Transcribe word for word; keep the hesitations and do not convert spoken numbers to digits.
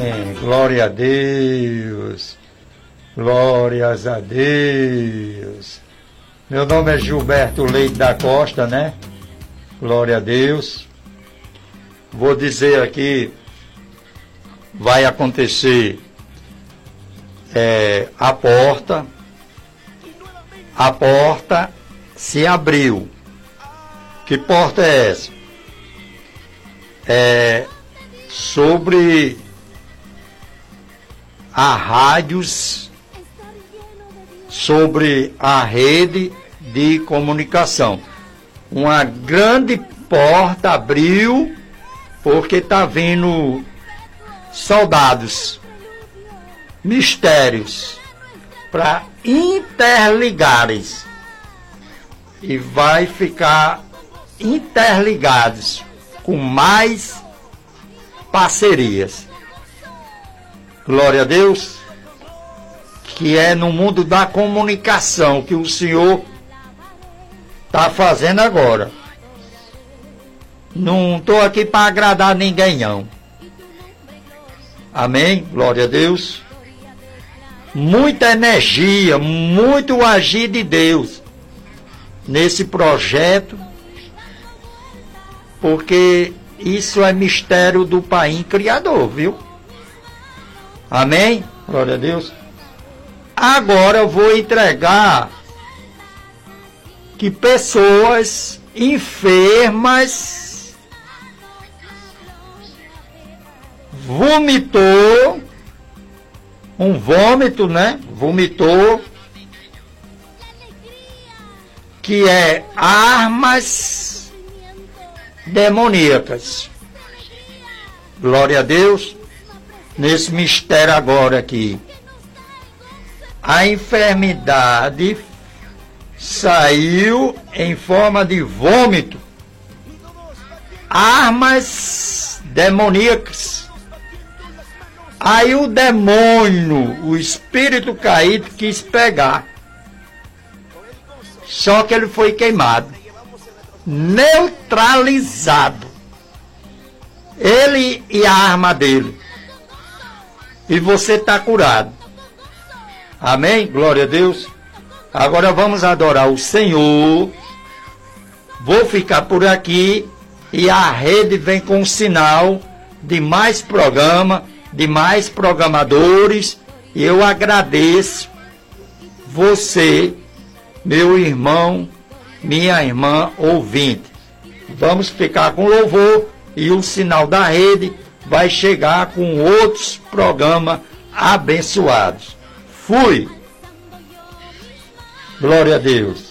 Glória a Deus, glórias a Deus. Meu nome é Gilberto Leite da Costa, né? Glória a Deus. Vou dizer aqui, vai acontecer é, a porta, a porta se abriu. Que porta é essa? É sobre a rádios, sobre a rede de comunicação. Uma grande porta abriu, porque está vindo soldados, mistérios, para interligares. E vai ficar interligados com mais parcerias. Glória a Deus, que é no mundo da comunicação que o Senhor está fazendo agora. Não estou aqui para agradar ninguém, não. Amém? Glória a Deus. Muita energia, muito agir de Deus nesse projeto, porque isso é mistério do Pai Criador, viu? Amém? Glória a Deus. Agora eu vou entregar que pessoas enfermas vomitou, um vômito, né? Vomitou, que é armas demoníacas. Glória a Deus. Nesse mistério agora aqui, a enfermidade saiu em forma de vômito, armas demoníacas. Aí o demônio, o espírito caído, quis pegar, só que ele foi queimado, neutralizado, ele e a arma dele. E você está curado. Amém? Glória a Deus. Agora vamos adorar o Senhor. Vou ficar por aqui. E a rede vem com um sinal de mais programa, de mais programadores. E eu agradeço você, meu irmão, minha irmã ouvinte. Vamos ficar com louvor. E o sinal da rede vai chegar com outros programas abençoados. Fui. Glória a Deus.